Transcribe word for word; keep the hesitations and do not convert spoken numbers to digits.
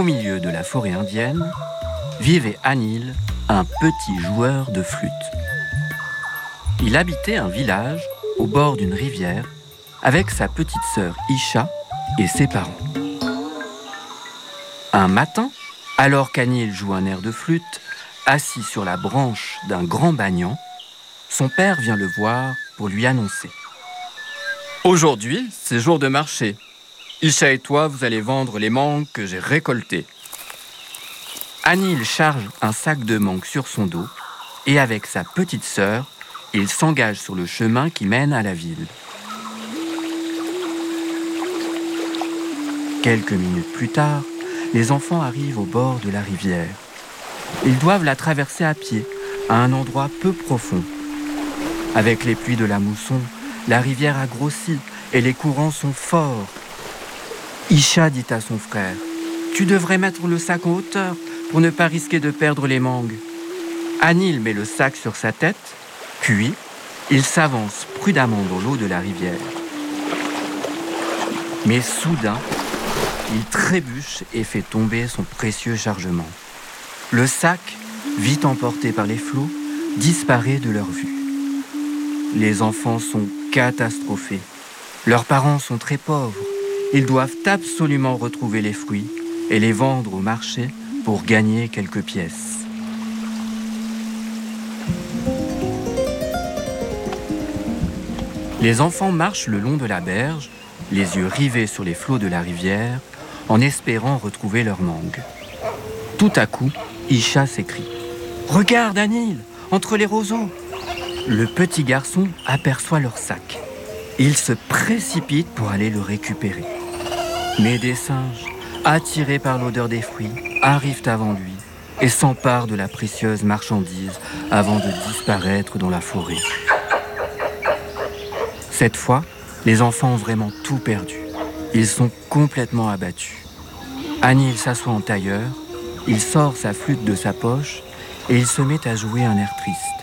Au milieu de la forêt indienne, vivait Anil, un petit joueur de flûte. Il habitait un village au bord d'une rivière avec sa petite sœur Isha et ses parents. Un matin, alors qu'Anil joue un air de flûte, assis sur la branche d'un grand banyan, son père vient le voir pour lui annoncer. « Aujourd'hui, c'est jour de marché. Isha et toi, vous allez vendre les mangues que j'ai récoltées. » Anil charge un sac de mangues sur son dos et avec sa petite sœur, il s'engage sur le chemin qui mène à la ville. Quelques minutes plus tard, les enfants arrivent au bord de la rivière. Ils doivent la traverser à pied, à un endroit peu profond. Avec les pluies de la mousson, la rivière a grossi et les courants sont forts. Isha dit à son frère, « Tu devrais mettre le sac en hauteur pour ne pas risquer de perdre les mangues. » Anil met le sac sur sa tête, puis il s'avance prudemment dans l'eau de la rivière. Mais soudain, il trébuche et fait tomber son précieux chargement. Le sac, vite emporté par les flots, disparaît de leur vue. Les enfants sont catastrophés. Leurs parents sont très pauvres. Ils doivent absolument retrouver les fruits et les vendre au marché pour gagner quelques pièces. Les enfants marchent le long de la berge, les yeux rivés sur les flots de la rivière, en espérant retrouver leurs mangues. Tout à coup, Isha s'écrie « Regarde, Anil, entre les roseaux !» Le petit garçon aperçoit leur sac. Il se précipite pour aller le récupérer. Mais des singes, attirés par l'odeur des fruits, arrivent avant lui et s'emparent de la précieuse marchandise avant de disparaître dans la forêt. Cette fois, les enfants ont vraiment tout perdu. Ils sont complètement abattus. Anil s'assoit en tailleur, il sort sa flûte de sa poche et il se met à jouer un air triste.